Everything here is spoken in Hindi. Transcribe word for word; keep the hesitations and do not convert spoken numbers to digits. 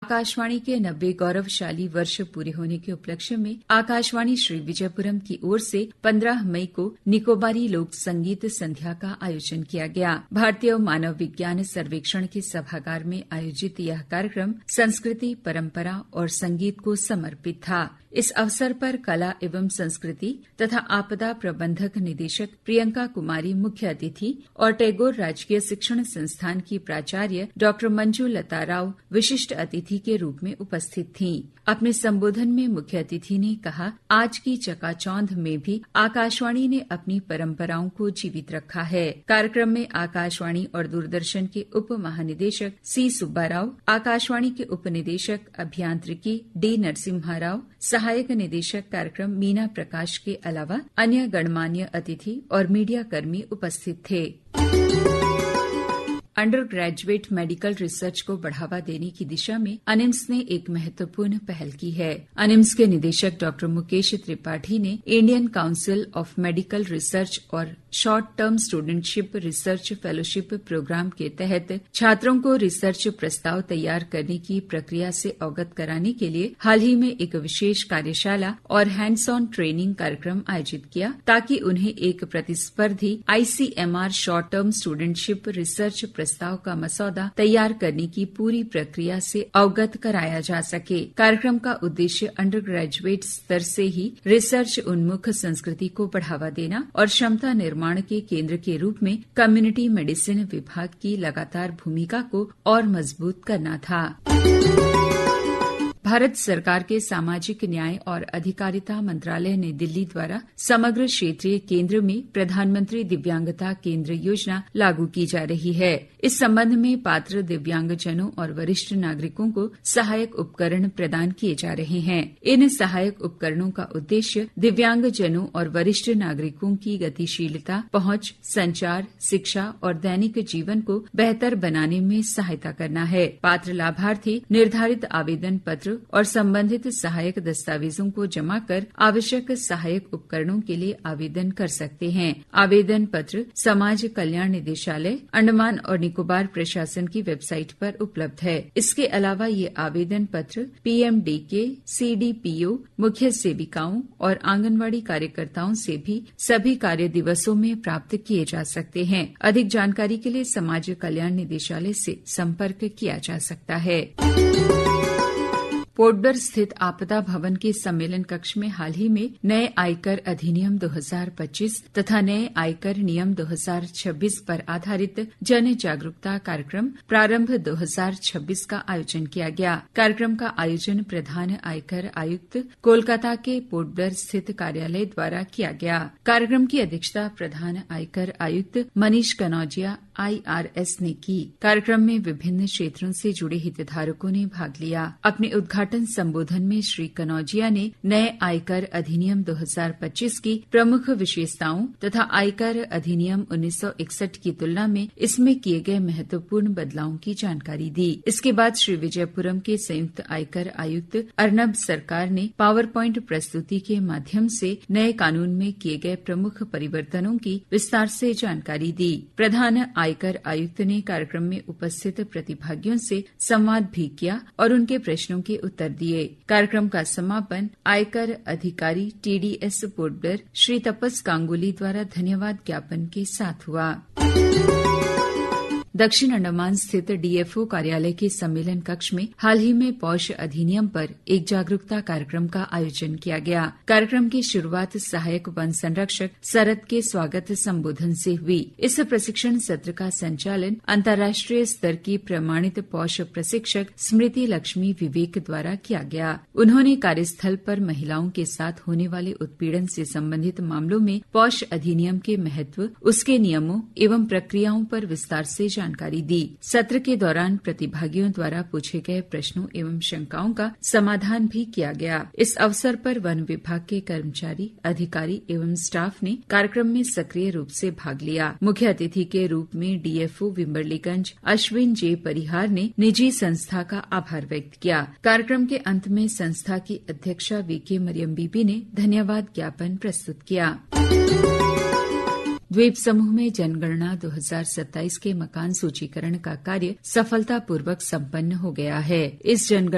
आकाशवाणी के नब्बे गौरवशाली वर्ष पूरे होने के उपलक्ष्य में आकाशवाणी श्री विजयपुरम की ओर से पंद्रह मई को निकोबारी लोक संगीत संध्या का आयोजन किया गया। भारतीय मानव विज्ञान सर्वेक्षण के सभागार में आयोजित यह कार्यक्रम संस्कृति, परंपरा और संगीत को समर्पित था। इस अवसर पर कला एवं संस्कृति तथा आपदा प्रबंधक निदेशक प्रियंका कुमारी मुख्य अतिथि और टैगोर राजकीय शिक्षण संस्थान की प्राचार्य डॉक्टर मंजू लता राव विशिष्ट अतिथि के रूप में उपस्थित थीं। अपने संबोधन में मुख्य अतिथि ने कहा, आज की चकाचौंध में भी आकाशवाणी ने अपनी परंपराओं को जीवित रखा है। कार्यक्रम में आकाशवाणी और दूरदर्शन के उप महानिदेशक सी सुब्बा राव, आकाशवाणी के उप निदेशक अभियांत्रिकी डी नरसिम्हा राव, सहायक निदेशक कार्यक्रम मीना प्रकाश के अलावा अन्य गणमान्य अतिथि और मीडिया कर्मी उपस्थित थे। अंडर ग्रेजुएट मेडिकल रिसर्च को बढ़ावा देने की दिशा में अनिम्स ने एक महत्वपूर्ण पहल की है। अनिम्स के निदेशक डॉक्टर मुकेश त्रिपाठी ने Indian council of medical research और short term studentship research fellowship programme के तहत छात्रों को रिसर्च प्रस्ताव तैयार करने की प्रक्रिया से अवगत कराने के लिए हाल ही में एक विशेष कार्यशाला और हैंड्स ऑन ट्रेनिंग कार्यक्रम आयोजित किया, ताकि उन्हें एक प्रतिस्पर्धी ICMR short term studentship research प्रस्ताव का मसौदा तैयार करने की पूरी प्रक्रिया से अवगत कराया जा सके। कार्यक्रम का उद्देश्य अंडर ग्रेजुएट स्तर से ही रिसर्च उन्मुख संस्कृति को बढ़ावा देना और क्षमता निर्माण के केंद्र के रूप में कम्युनिटी मेडिसिन विभाग की लगातार भूमिका को और मजबूत करना था। भारत सरकार के सामाजिक न्याय और अधिकारिता मंत्रालय नई दिल्ली द्वारा समग्र क्षेत्रीय केंद्र में प्रधानमंत्री दिव्यांगता केंद्र योजना लागू की जा रही है। इस संबंध में पात्र दिव्यांगजनों और वरिष्ठ नागरिकों को सहायक उपकरण प्रदान किए जा रहे हैं। इन सहायक उपकरणों का उद्देश्य दिव्यांगजनों और वरिष्ठ नागरिकों की गतिशीलता, पहुंच, संचार, शिक्षा और दैनिक जीवन को बेहतर बनाने में सहायता करना है। पात्र लाभार्थी निर्धारित आवेदन पत्र और संबंधित सहायक दस्तावेजों को जमा कर आवश्यक सहायक उपकरणों के लिए आवेदन कर सकते हैं। आवेदन पत्र समाज कल्याण निदेशालय, अंडमान और निकोबार प्रशासन की वेबसाइट पर उपलब्ध है। इसके अलावा ये आवेदन पत्र पीएमडीके, सीडीपीओ, मुख्य सेविकाओं और आंगनवाड़ी कार्यकर्ताओं से भी सभी कार्य दिवसों में प्राप्त किए जा सकते हैं। अधिक जानकारी के लिए समाज कल्याण निदेशालय से संपर्क किया जा सकता है। पोर्टब्लेयर स्थित आपदा भवन के सम्मेलन कक्ष में हाल ही में नए आयकर अधिनियम दो हज़ार पच्चीस तथा नए आयकर नियम दो हज़ार छब्बीस पर आधारित जन जागरूकता कार्यक्रम प्रारंभ दो हज़ार छब्बीस का आयोजन किया गया। कार्यक्रम का आयोजन प्रधान आयकर आयुक्त कोलकाता के पोर्टब्लेयर स्थित कार्यालय द्वारा किया गया। कार्यक्रम की अध्यक्षता प्रधान आयकर आयुक्त मनीष कनौजिया आईआरएस ने की। कार्यक्रम में विभिन्न क्षेत्रों से जुड़े हितधारकों ने भाग लिया। अपने उद्घाटन संबोधन में श्री कनौजिया ने नए आयकर अधिनियम दो हज़ार पच्चीस की प्रमुख विशेषताओं तथा आयकर अधिनियम उन्नीस सौ इकसठ की तुलना में इसमें किए गए महत्वपूर्ण बदलावों की जानकारी दी। इसके बाद श्री विजयपुरम के संयुक्त आयकर आयुक्त अर्नब सरकार ने पावर प्वाइंट प्रस्तुति के माध्यम से नए कानून में किए गए प्रमुख परिवर्तनों की विस्तार से जानकारी दी। प्रधान आयकर आयुक्त ने कार्यक्रम में उपस्थित प्रतिभागियों से संवाद भी किया और उनके प्रश्नों के उत्तर दिए। कार्यक्रम का समापन आयकर अधिकारी टीडीएस पोर्टब्लेयर श्री तपस गांगुली द्वारा धन्यवाद ज्ञापन के साथ हुआ। दक्षिण अंडमान स्थित डीएफओ कार्यालय के सम्मेलन कक्ष में हाल ही में पौष अधिनियम पर एक जागरूकता कार्यक्रम का आयोजन किया गया। कार्यक्रम की शुरुआत सहायक वन संरक्षक शरद के स्वागत संबोधन से हुई। इस प्रशिक्षण सत्र का संचालन अंतर्राष्ट्रीय स्तर की प्रमाणित पौष प्रशिक्षक स्मृति लक्ष्मी विवेक द्वारा किया गया। उन्होंने कार्यस्थल पर महिलाओं के साथ होने वाले उत्पीड़न से संबंधित मामलों में पौष अधिनियम के महत्व, उसके नियमों एवं प्रक्रियाओं पर विस्तार से जानकारी दी। सत्र के दौरान प्रतिभागियों द्वारा पूछे गए प्रश्नों एवं शंकाओं का समाधान भी किया गया। इस अवसर पर वन विभाग के कर्मचारी, अधिकारी एवं स्टाफ ने कार्यक्रम में सक्रिय रूप से भाग लिया। मुख्य अतिथि के रूप में डीएफओ विम्बरलीगंज अश्विन जे परिहार ने निजी संस्था का आभार व्यक्त किया। कार्यक्रम के अंत में संस्था की अध्यक्षा वीके मरियम बीबी ने धन्यवाद ज्ञापन प्रस्तुत किया। द्वीप समूह में जनगणना दो हज़ार सत्ताईस के मकान सूचीकरण का कार्य सफलतापूर्वक संपन्न हो गया है। इस जनगणना